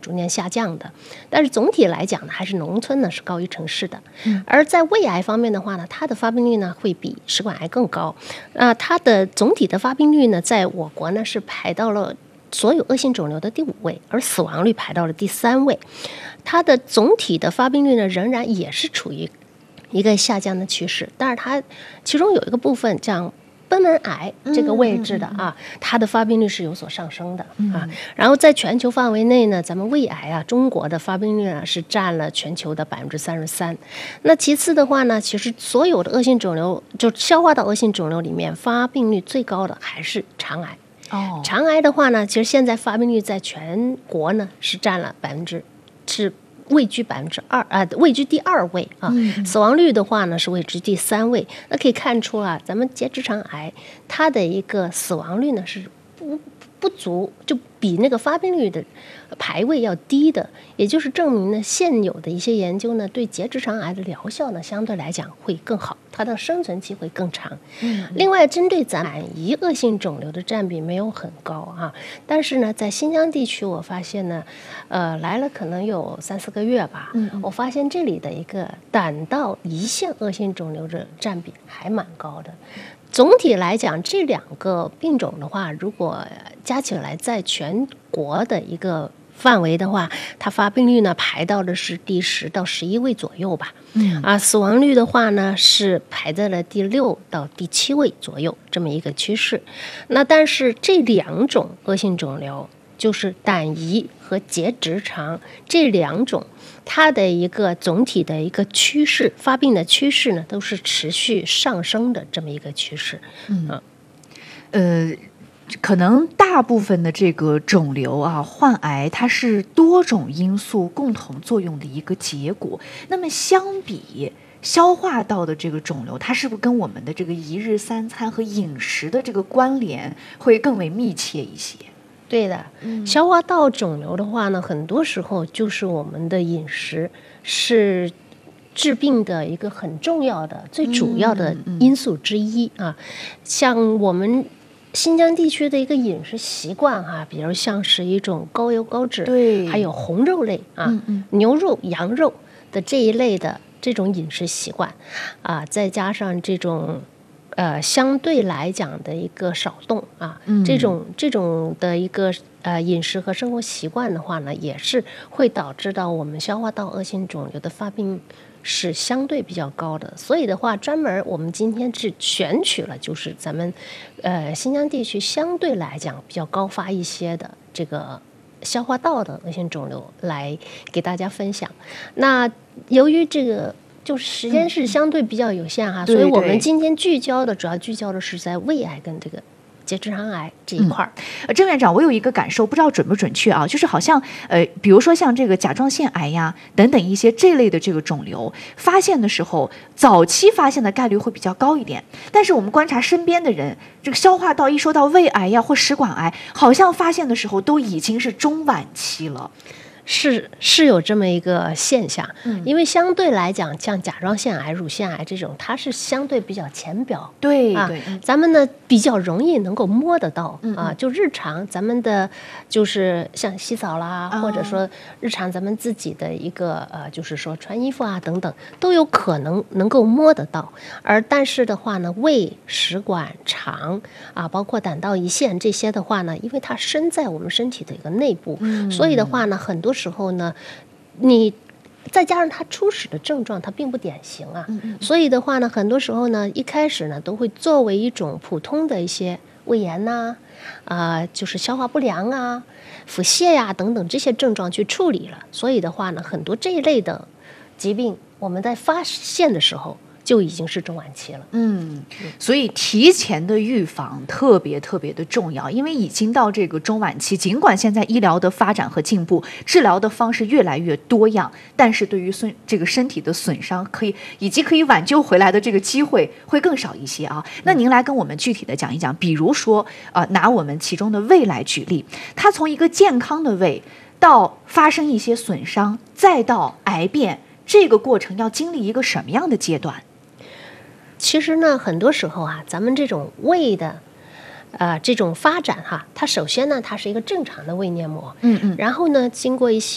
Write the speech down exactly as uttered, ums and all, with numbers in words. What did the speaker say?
逐年下降的。但是总体来讲呢，还是农村呢是高于城市的。而在胃癌方面的话呢，它的发病率呢会比食管癌更高。啊，它的总体的发病率呢，在我国呢是排到了所有恶性肿瘤的第五位，而死亡率排到了第三位。它的总体的发病率呢，仍然也是处于一个下降的趋势，但是它其中有一个部分像贲门癌这个位置的啊，它的发病率是有所上升的啊。然后在全球范围内呢，咱们胃癌啊，中国的发病率呢是占了全球的百分之三十三。那其次的话呢，其实所有的恶性肿瘤，就消化道恶性肿瘤里面，发病率最高的还是肠癌。 哦， 肠癌的话呢，其实现在发病率在全国呢是占了百分之是。位居百分之二啊，位居第二位啊，嗯、死亡率的话呢是位居第三位。那可以看出啊，咱们结直肠癌它的一个死亡率呢是不不足，就比那个发病率的排位要低的，也就是证明呢，现有的一些研究呢，对结直肠癌的疗效呢相对来讲会更好，它的生存期会更长。嗯、另外，针对咱们胰恶性肿瘤的占比没有很高啊，但是呢，在新疆地区，我发现呢，呃，来了可能有三四个月吧，嗯、我发现这里的一个胆道胰腺恶性肿瘤的占比还蛮高的。总体来讲，这两个病种的话，如果加起来在全国的一个范围的话，它发病率呢排到的是第十到十一位左右吧。嗯啊，死亡率的话呢是排在了第六到第七位左右这么一个趋势。那但是这两种恶性肿瘤，就是胆胰和结直肠这两种，它的一个总体的一个趋势，发病的趋势呢，都是持续上升的这么一个趋势。 嗯，呃，可能大部分的这个肿瘤啊，患癌，它是多种因素共同作用的一个结果。那么相比消化道的这个肿瘤，它是不是跟我们的这个一日三餐和饮食的这个关联会更为密切一些？ 对的，嗯、消化道肿瘤的话呢，很多时候就是我们的饮食是治病的一个很重要的、最主要的因素之一啊。像我们新疆地区的一个饮食习惯哈、啊，比如像是一种高油高脂， 对， 还有红肉类啊，嗯嗯牛肉、羊肉的这一类的这种饮食习惯啊，再加上这种。呃，相对来讲的一个少动啊，嗯、这种这种的一个呃饮食和生活习惯的话呢，也是会导致到我们消化道恶性肿瘤的发病是相对比较高的。所以的话，专门我们今天是选取了就是咱们呃新疆地区相对来讲比较高发一些的这个消化道的恶性肿瘤来给大家分享。那由于这个。就是时间是相对比较有限哈、嗯，所以我们今天聚焦的主要聚焦的是在胃癌跟这个结直肠癌这一块儿。 呃、嗯，郑院长，我有一个感受，不知道准不准确啊，就是好像呃，比如说像这个甲状腺癌呀等等一些这类的这个肿瘤，发现的时候，早期发现的概率会比较高一点。但是我们观察身边的人，这个消化道一说到胃癌呀或食管癌，好像发现的时候都已经是中晚期了。 是是有这么一个现象，嗯，因为相对来讲，像甲状腺癌、乳腺癌这种，它是相对比较浅表， 对啊， 对， 咱们呢比较容易能够摸得到、 嗯、 啊，就日常咱们的，就是像洗澡啦，哦、或者说日常咱们自己的一个呃，就是说穿衣服啊等等，都有可能能够摸得到。而但是的话呢，胃、食管、肠啊，包括胆道、胰腺这些的话呢，因为它身在我们身体的一个内部，嗯、所以的话呢，很多时候呢，你再加上它初始的症状，它并不典型啊，嗯、所以的话呢，很多时候呢，一开始呢，都会作为一种普通的一些胃炎呐、啊，啊、呃，就是消化不良啊、腹泻呀、啊、等等这些症状去处理了。所以的话呢，很多这一类的疾病，我们在发现的时候。就已经是中晚期了。 嗯，所以提前的预防特别特别的重要，因为已经到这个中晚期，尽管现在医疗的发展和进步，治疗的方式越来越多样，但是对于损这个身体的损伤，可以以及可以挽救回来的这个机会会更少一些啊。那您来跟我们具体的讲一讲，比如说呃，拿我们其中的胃来举例，它从一个健康的胃到发生一些损伤，再到癌变，这个过程要经历一个什么样的阶段？ 其实呢，很多时候啊，咱们这种胃的，呃，这种发展哈，它首先呢，它是一个正常的胃黏膜，嗯嗯，然后呢，经过一些。